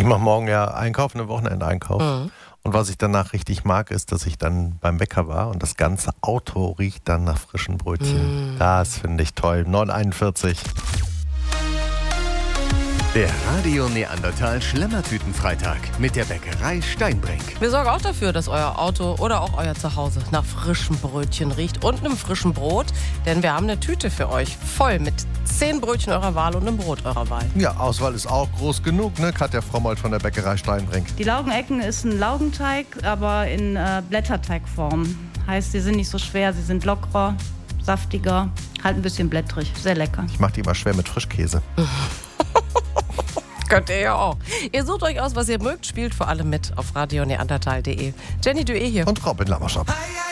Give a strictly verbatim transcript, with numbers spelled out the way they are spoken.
Ich mache morgen ja Einkauf, einen Wochenendeinkauf. Mhm. Und was ich danach richtig mag, ist, dass ich dann beim Bäcker war und das ganze Auto riecht dann nach frischen Brötchen. Mm. Das finde ich toll. neun Uhr einundvierzig. Der Radio Neandertal Schlemmertütenfreitag mit der Bäckerei Steinbrink. Wir sorgen auch dafür, dass euer Auto oder auch euer Zuhause nach frischen Brötchen riecht und einem frischen Brot. Denn wir haben eine Tüte für euch voll mit zehn Brötchen eurer Wahl und einem Brot eurer Wahl. Ja, Auswahl ist auch groß genug, ne? Katja Frommold von der Bäckerei Steinbrink. Die Laugenecken ist ein Laugenteig, aber in äh, Blätterteigform. Heißt, sie sind nicht so schwer, sie sind lockerer, saftiger, halt ein bisschen blättrig. Sehr lecker. Ich mache die immer schwer mit Frischkäse. Könnt ihr ja auch. Ihr sucht euch aus, was ihr mögt, spielt vor allem mit auf radio neandertal punkt de. Jenny Dué hier. Und Robin Lammerschap. Ei, ei,